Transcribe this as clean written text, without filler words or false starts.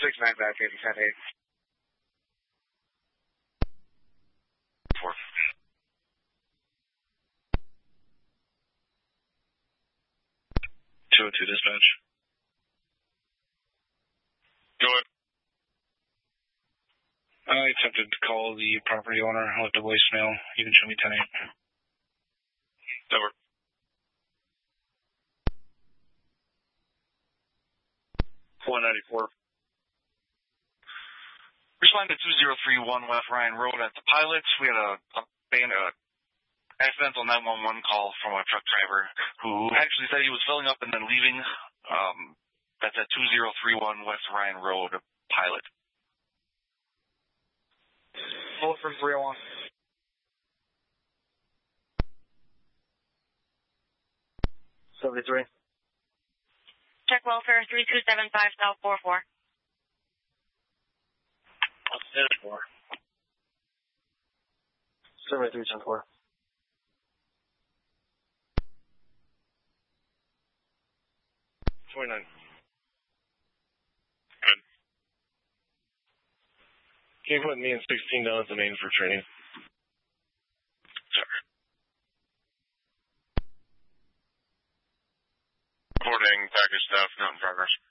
6-9 back, 8 10 8. 4. 202 dispatch. Go ahead. I attempted to call the property owner. I left a voicemail. You can show me 10-8. Over. 494. Respond to 2031 West Ryan Road at the Pilots. We had a accidental 911 call from a truck driver who actually said he was filling up and then leaving. That's at 2031 West Ryan Road, Pilot. Hold for 301. $73. Check welfare 3275 South 44. I'll stand it for. 7310-4. Good. Can you put me and 16 down at the main for training? Sure. Reporting package staff not in progress.